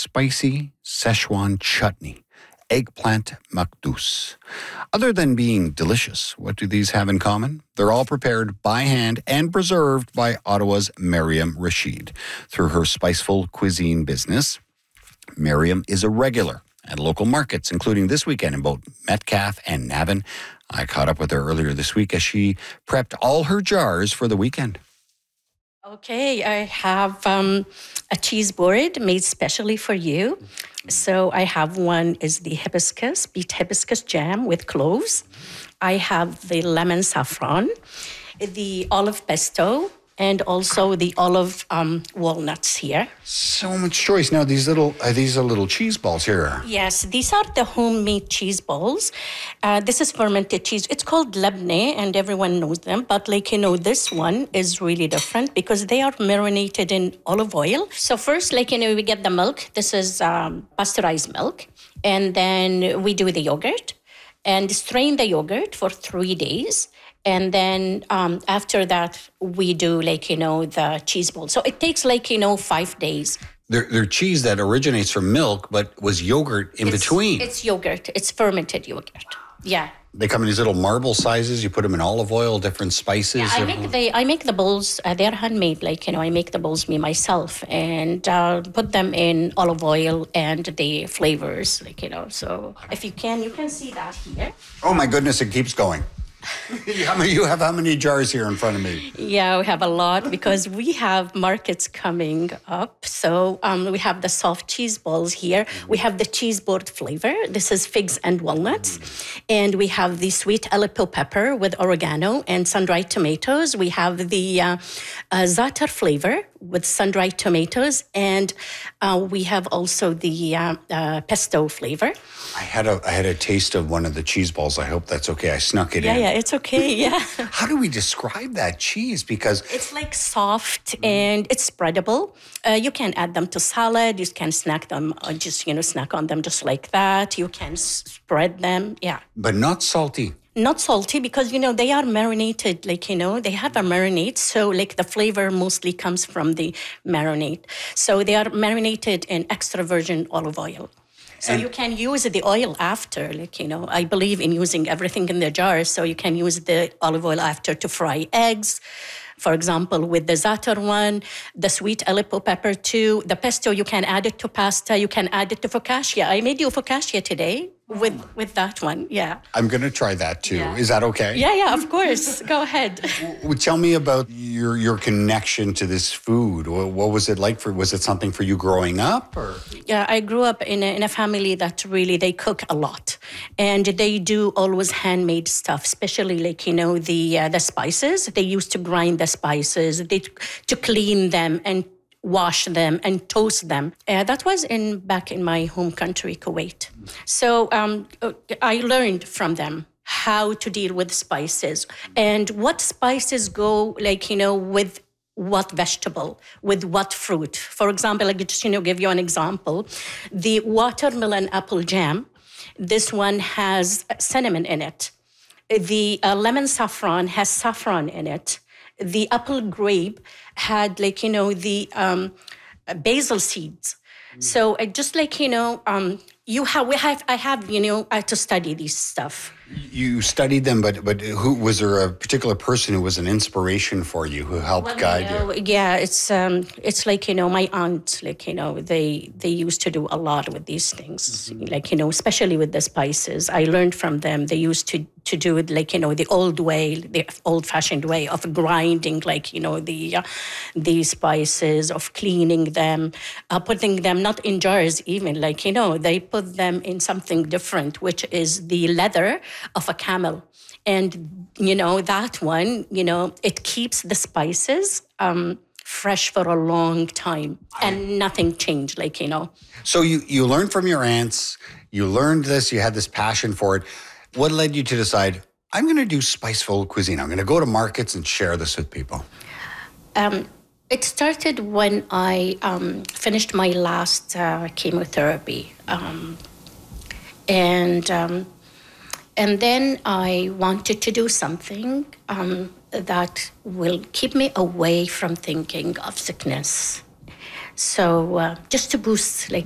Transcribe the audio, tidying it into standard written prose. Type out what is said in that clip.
spicy Szechuan chutney, eggplant makdous. Other than being delicious, what do these have in common? They're all prepared by hand and preserved by Ottawa's Miriam Rashid. Through her Spiceful Cuisine business, Miriam is a regular at local markets, including this weekend in both Metcalfe and Navan. I caught up with her earlier this week as she prepped all her jars for the weekend. Okay, I have a cheese board made specially for you. So I have one is the hibiscus, beet hibiscus jam with cloves. I have the lemon saffron, the olive pesto, and also the olive walnuts here. So much choice. Now, these are little cheese balls here. Yes, these are the homemade cheese balls. This is fermented cheese. It's called lebne, and everyone knows them. But this one is really different because they are marinated in olive oil. So first, we get the milk. This is pasteurized milk. And then we do the yogurt and strain the yogurt for 3 days. And then after that, we do the cheese ball. So it takes 5 days. They're cheese that originates from milk, but was yogurt in between. It's yogurt. It's fermented yogurt. Yeah. They come in these little marble sizes. You put them in olive oil, different spices. Yeah, I make the bowls. They're handmade. I make the bowls me myself and put them in olive oil and the flavors. So if you can see that here. Oh my goodness! It keeps going. You have how many jars here in front of me? Yeah, we have a lot because we have markets coming up. So we have the soft cheese balls here. We have the cheese board flavor. This is figs and walnuts. And we have the sweet Aleppo pepper with oregano and sun-dried tomatoes. We have the za'atar flavor with sun-dried tomatoes. And we have also the pesto flavor. I had a taste of one of the cheese balls. I hope that's okay. I snuck it in. Yeah, it's okay. Yeah. How do we describe that cheese? Because it's soft and it's spreadable. You can add them to salad. You can snack them, snack on them just like that. You can spread them. Yeah. But not salty. Not salty because, they are marinated, they have a marinade. So, the flavor mostly comes from the marinade. So, they are marinated in extra virgin olive oil. So you can use the oil after, I believe in using everything in the jar. So you can use the olive oil after to fry eggs. For example, with the za'atar one, the sweet Aleppo pepper too, the pesto, you can add it to pasta, you can add it to focaccia. I made you focaccia today with that one, yeah. I'm going to try that too. Yeah. Is that okay? Yeah, of course. Go ahead. Tell me about your connection to this food. What was it like was it something for you growing up? Or? Yeah, I grew up in a family that really, they cook a lot. And they do always handmade stuff, especially the spices. They used to grind the spices, to clean them and wash them and toast them. That was back in my home country, Kuwait. So I learned from them how to deal with spices and what spices go with what vegetable, with what fruit. For example, I could just give you an example. The watermelon apple jam, this one has cinnamon in it. The lemon saffron has saffron in it. The apple grape had the basil seeds. So just I have to study these stuff. You studied them, but who was there a particular person who was an inspiration for you who helped guide you? Yeah, it's my aunt. They used to do a lot with these things. Especially with the spices. I learned from them. They used to do it the old way, the old-fashioned way of grinding the spices, of cleaning them, putting them not in jars even. They put them in something different, which is the leather of a camel. And, that one, it keeps the spices fresh for a long time and nothing changed, So you learned from your aunts, you learned this, you had this passion for it. What led you to decide, I'm going to do Spiceful Cuisine. I'm going to go to markets and share this with people? It started when I finished my last chemotherapy. And then I wanted to do something that will keep me away from thinking of sickness. So just to boost,